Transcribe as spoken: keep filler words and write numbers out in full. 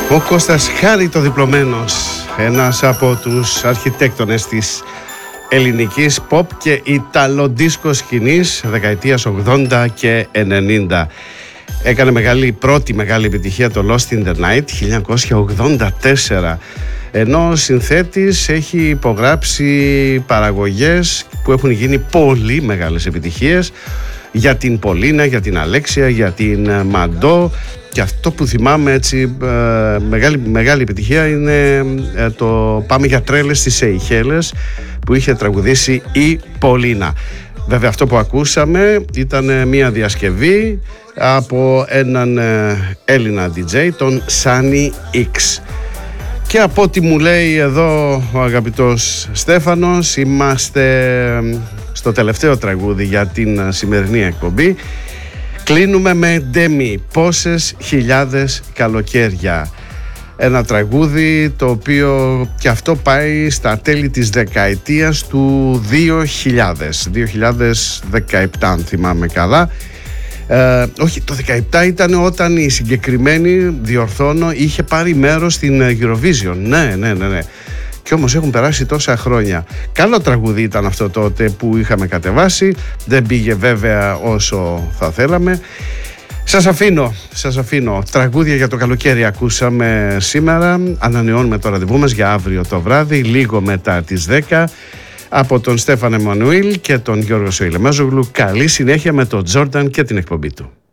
Ο Κώστας Χάριτοδιπλωμένος, ένας από τους αρχιτέκτονες της ελληνικής pop και ιταλοντίσκο σκηνής δεκαετίας ογδόντα και ενενήντα. Έκανε μεγάλη, πρώτη μεγάλη επιτυχία το Lost in the Night χίλια εννιακόσια ογδόντα τέσσερα, ενώ ο συνθέτης έχει υπογράψει παραγωγές που έχουν γίνει πολύ μεγάλες επιτυχίες για την Πολίνα, για την Αλέξια, για την Μαντό. Και αυτό που θυμάμαι έτσι ε, μεγάλη, μεγάλη επιτυχία είναι ε, το «Πάμε για τρέλες» στις Σεϊχέλες που είχε τραγουδήσει η Πολίνα. Βέβαια αυτό που ακούσαμε ήταν μια διασκευή από έναν ε, Έλληνα ντι τζέι, τον Sunny X. Και από ό,τι μου λέει εδώ ο αγαπητός Στέφανος, είμαστε στο τελευταίο τραγούδι για την σημερινή εκπομπή. Κλείνουμε με Ντέμι, πόσες χιλιάδες καλοκαίρια. Ένα τραγούδι το οποίο και αυτό πάει στα τέλη της δεκαετίας του δύο χιλιάδες, δύο χιλιάδες δεκαεπτά αν θυμάμαι καλά. Ε, όχι, το δεκαεπτά ήταν όταν η συγκεκριμένη, διορθώνω, είχε πάρει μέρος στην Eurovision. Ναι, ναι, ναι, ναι. Κι όμως έχουν περάσει τόσα χρόνια. Καλό τραγούδι ήταν αυτό τότε που είχαμε κατεβάσει. Δεν πήγε βέβαια όσο θα θέλαμε. Σας αφήνω, σας αφήνω. Τραγούδια για το καλοκαίρι ακούσαμε σήμερα. Ανανεώνουμε το ραντεβού μας για αύριο το βράδυ, λίγο μετά τις δέκα. Από τον Στέφαν Εμμανουήλ και τον Γιώργο Σοηλεμάζογλου. Καλή συνέχεια με τον Τζόρνταν και την εκπομπή του.